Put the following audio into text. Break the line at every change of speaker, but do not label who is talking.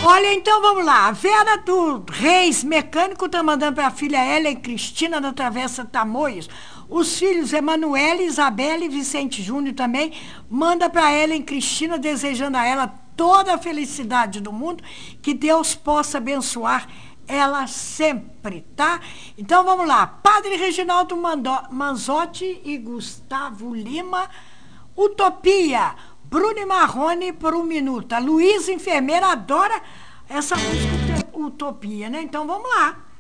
Olha, então vamos lá. A Vera do Reis Mecânico tá mandando para a filha Ellen Cristina da Travessa Tamoios. Os filhos Emanuele, Isabela e Vicente Júnior também. Manda para Ellen Cristina, desejando a ela toda a felicidade do mundo. Que Deus possa abençoar ela sempre, tá? Então vamos lá. Padre Reginaldo Manzotti e Gustavo Lima. Utopia. Bruno Marrone por um minuto. A Luísa, enfermeira, adora essa música Utopia, né? Então vamos lá.